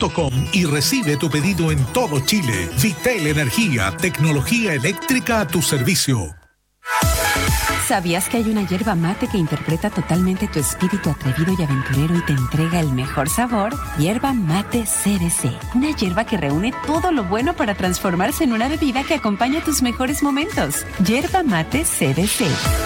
vitel.com y recibe tu pedido en todo Chile. Vitel Energía, tecnología eléctrica a tu servicio. ¿Sabías que hay una yerba mate que interpreta totalmente tu espíritu atrevido y aventurero y te entrega el mejor sabor? Yerba mate CBC. Una yerba que reúne todo lo bueno para transformarse en una bebida que acompaña tus mejores momentos. Yerba mate CBC.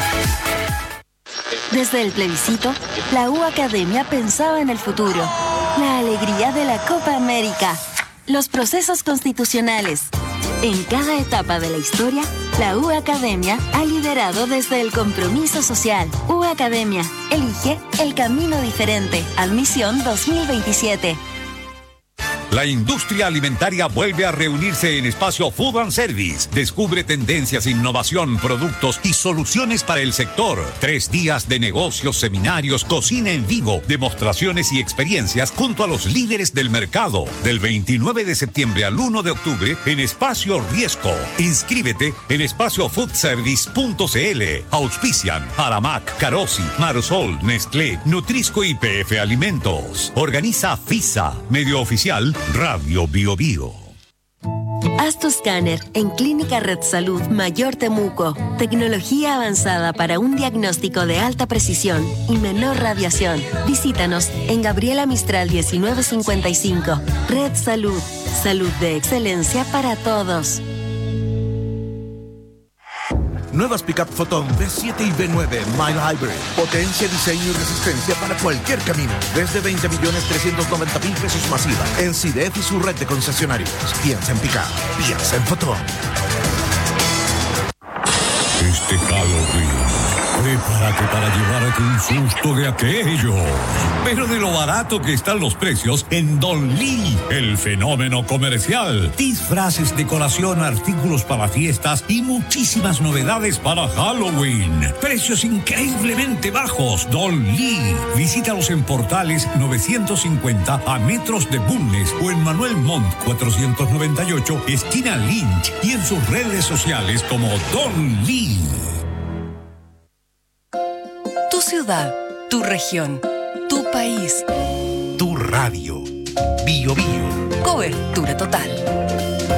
Desde el plebiscito, la U Academia pensaba en el futuro. La alegría de la Copa América. Los procesos constitucionales. En cada etapa de la historia, la U Academia ha liderado desde el compromiso social. U Academia, elige el camino diferente. Admisión 2027. La industria alimentaria vuelve a reunirse en Espacio Food and Service. Descubre tendencias, innovación, productos y soluciones para el sector. 3 días de negocios, seminarios, cocina en vivo, demostraciones y experiencias junto a los líderes del mercado. Del 29 de septiembre al 1 de octubre en Espacio Riesco. Inscríbete en espaciofoodservice.cl. Auspician Aramac, Carosi, Marosol, Nestlé, Nutrisco y PF Alimentos. Organiza FISA, medio oficial Radio Bio Bio. Haz tu escáner en Clínica Red Salud Mayor Temuco. Tecnología avanzada para un diagnóstico de alta precisión y menor radiación. Visítanos en Gabriela Mistral 1955. Red Salud. Salud de excelencia para todos. Nuevas Pickup Photon B7 y B9 Mild Hybrid. Potencia, diseño y resistencia para cualquier camino. Desde 20.390.000 pesos masiva. En CIDEF y su red de concesionarios. Piensa en Pickup. Piensa en Photon. Este Halloween, prepárate para llevarte un susto de aquello. Pero de lo barato que están los precios en Don Lee, el fenómeno comercial. Disfraces, decoración, artículos para fiestas y muchísimas novedades para Halloween. Precios increíblemente bajos. Don Lee. Visítalos en Portales 950 a metros de Bulnes o en Manuel Montt 498, esquina Lynch, y en sus redes sociales como Don Lee. Tu ciudad, tu región, tu país. Tu radio. Bio Bio. Cobertura total.